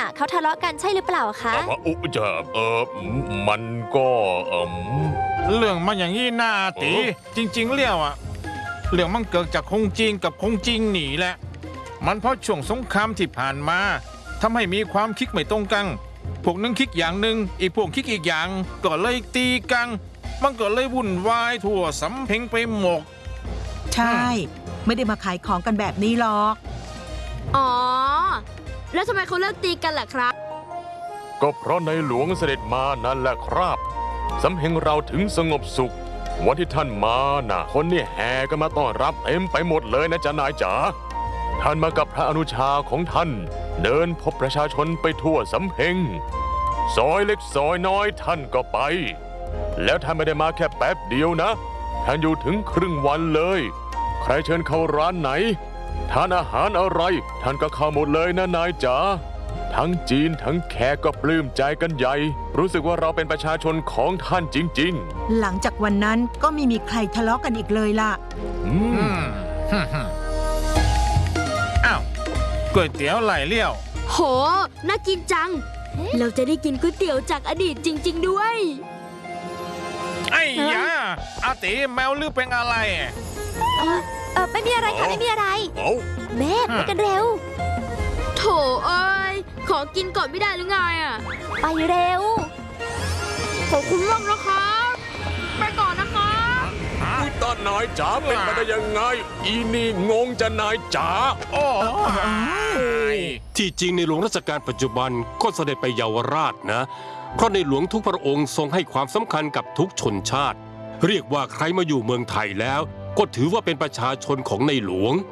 น่ะเขาทะเลาะกันใช่หรือเปล่าคะมันก็เรื่องมันอย่างนี้น่าตีจริงๆเรื่องมันเกิดจากคงจริงกับคงจริงหนีแหละมันเพราะช่วงสงครามที่ผ่านมาทำให้มีความคิดไม่ตรงกันพวกนึงคิดอย่างหนึ่งอีกพวกคิดอีกอย่างก็เลยตีกันมันก็เลยวุ่นวายทั่วสำเพ็งไปหมดใช่ไม่ได้มาขายของกันแบบนี้หรอกอ๋อแล้วทำไมเขาเลิกตีกันล่ะครับก็เพราะในหลวงเสด็จมานั่นแหละครับสำเพ็งเราถึงสงบสุขวันที่ท่านมาน่ะคนนี่แห่กันมาต้อนรับเต็มไปหมดเลยนะจ๊ะนายจ๋าท่านมากับพระอนุชาของท่านเดินพบประชาชนไปทั่วสำเพ็งซอยเล็กซอยน้อยท่านก็ไปแล้วท่านไม่ได้มาแค่แป๊บเดียวนะท่านอยู่ถึงครึ่งวันเลยใครเชิญเข้าร้านไหนทานอาหารอะไรท่านก็เข้าหมดเลยนะนายจ๋าทั้งจีนทั้งแขกก็ปลื้มใจกันใหญ่รู้สึกว่าเราเป็นประชาชนของท่านจริงๆหลังจากวันนั้นก็ไม่มีใครทะเลาะกันอีกเลยล่ะอ้าวก๋วยเตี๋ยวไหลเลี้ยวโหน่ากินจังเราจะได้กินก๋วยเตี๋ยวจากอดีตจริงๆด้วยไอ้ยาอาติแมวลือเป็นอะไรไม่มีอะไรค่ะไม่มีอะไรแม่ไปกันเร็วโถเอ้ยขอกินก่อนไม่ได้หรือไงอ่ะไปเร็วขอบคุณมากนะครับไปก่อนนะครับตอนนายจ๋าเป็นไปได้ยังไงอีนี่งงจะนายจ๋าที่จริงในหลวงรัชกาลปัจจุบันก็เสด็จไปเยาวราชนะเพราะในหลวงทุกพระองค์ทรงให้ความสำคัญกับทุกชนชาติเรียกว่าใครมาอยู่เมืองไทยแล้วก็ถือว่าเป็นประชาชนของในหลวง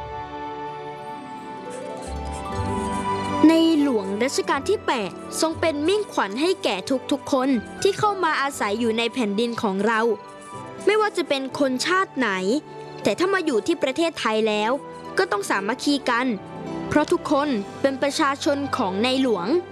ในหลวงรัชกาลที่ 8 ทรงเป็นมิ่งขวัญให้แก่ทุกๆคนที่เข้ามาอาศัยอยู่ในแผ่นดินของเราไม่ว่าจะเป็นคนชาติไหนแต่ถ้ามาอยู่ที่ประเทศไทยแล้วก็ต้องสามัคคีกันเพราะทุกคนเป็นประชาชนของในหลวง